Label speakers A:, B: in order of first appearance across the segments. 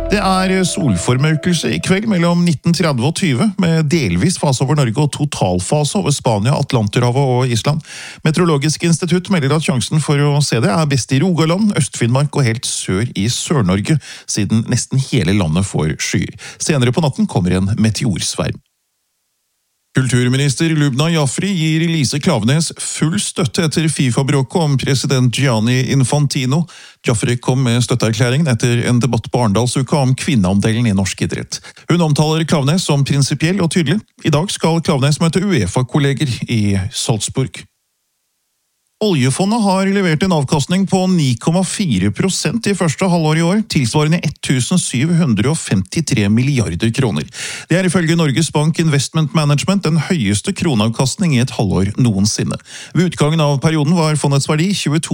A: Det solformørkelse I kveld mellom 19:30 og 20, med delvis fase over Norge og totalfase over Spania, Atlanterhavet og Island. Meteorologisk institutt melder at sjansen for å se det best I Rogaland, Øst-Finnmark og helt sør I Sør-Norge, siden nesten hele landet får skyer. Senere på natten kommer en meteorsverm. Kulturminister Lubna Jafri gir Lise Klaveness full støtte etter FIFA-bråket om president Gianni Infantino. Jafri kom med støtteerklæringen etter en debatt på Arendalsuka om kvinneandelen I norsk idrett. Hun omtaler Klaveness som prinsipiell og tydelig. I dag skal Klaveness møte UEFA-kolleger I Salzburg. Oljefondet har levert en avkastning på 9,4% I første halvår I år, tilsvarende 1.753 milliarder kroner. Det ifølge Norges Bank Investment Management den høyeste kroneavkastning I et halvår noensinne. Ved utgangen av perioden var fondets verdi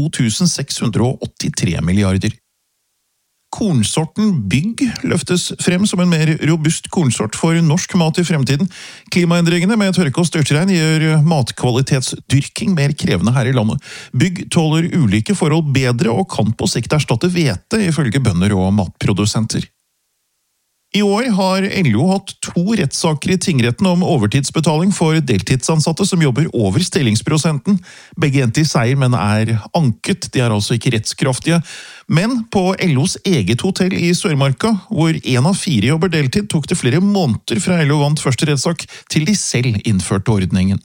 A: 22.683 milliarder. Kornsorten Bygg løftes frem som en mer robust kornsort for norsk mat I fremtiden. Klimaendringene med tørke og størtregn gjør matkvalitetsdyrking mer krevende her I landet. Bygg tåler ulike forhold bedre og kan på sikt erstatte hvete ifølge bønder og matprodusenter. I år har LO hatt 2 rettssaker I tingretten om overtidsbetaling for deltidsansatte som jobber over stillingsprosenten. Begge endte I seier, men anket. De altså ikke rettskraftige. Men på LOs eget hotell I Sørmarka, hvor 1 av 4 jobber deltid, tok det flere måneder fra LO vant første rettssak til de selv innførte ordningen.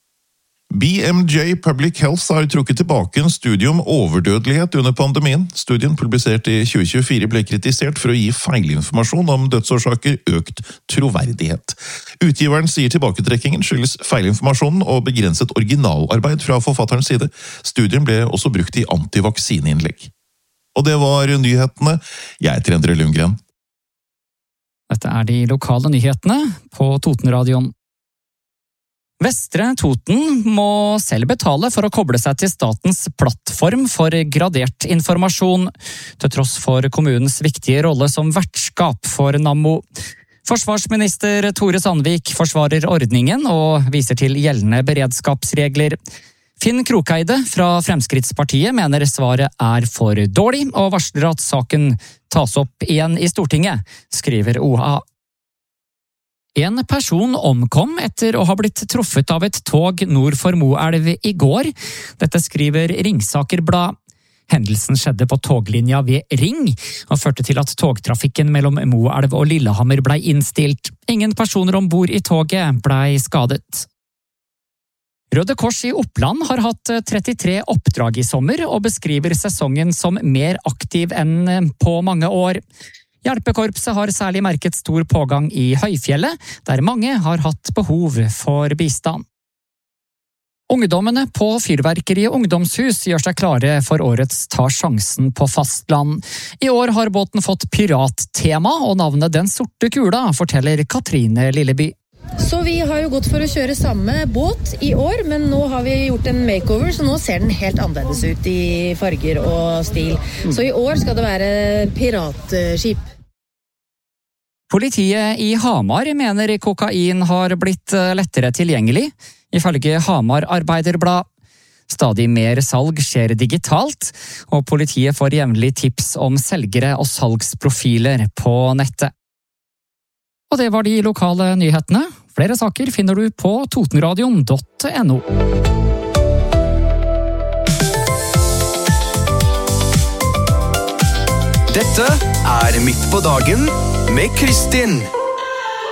A: BMJ Public Health har trukket tilbake en studie om overdødelighet under pandemien. Studien, publisert I 2024, ble kritisert for å gi feilinformasjon om dødsårsaker økt troverdighet. Utgiveren sier tilbaketrekkingen skyldes feilinformasjonen og begrenset originalarbeid fra forfatterens side. Studien ble også brukt I antivaksineinnlegg. Og det var nyhetene. Jeg heter Endre Lundgren.
B: Dette de lokale nyhetene på Totenradion. Vestre Toten må selv betale for å koble seg til statens plattform for gradert informasjon, til tross for kommunens viktige rolle som vertskap for Nammo. Forsvarsminister Tore Sandvik forsvarer ordningen og viser til gjeldende beredskapsregler. Finn Krokeide fra Fremskrittspartiet mener svaret for dårlig, og varsler at saken tas opp igjen I Stortinget, skriver OA. En person omkom etter å ha blitt truffet av et tog nord for Moelv I går. Dette skriver Ringsaker Blad. Hendelsen skjedde på toglinja ved Ring, og førte til at togtrafikken mellom Moelv og Lillehammer ble innstilt. Ingen personer ombord I toget ble skadet. Røde Kors I Oppland har hatt 33 oppdrag I sommer, og beskriver sesongen som mer aktiv enn på mange år. Hjelpekorpset har særlig merket stor pågang I Høyfjellet, der mange har hatt behov for bistand. Ungdommene på Fyrverkeri ungdomshus gjør seg klare for årets Ta sjansen på fastland. I år har båten fått pirattema, og navnet Den sorte kula, forteller Katrine Lilleby.
C: Så vi har jo gått for å kjøre samme båt I år, men nå har vi gjort en makeover, så nå ser den helt annerledes ut I farger og stil. Så I år skal det være piratskip.
B: Politiet I Hamar mener kokain har blitt lettere tilgjengelig, ifølge Hamar Arbeiderblad. Stadig mer salg skjer digitalt, og politiet får jevnlig tips om selgere og salgsprofiler på nettet. Og det var de lokale nyhetene. Flere saker finner du på totenradion.no.
D: Dette Midt på dagen med Kristin.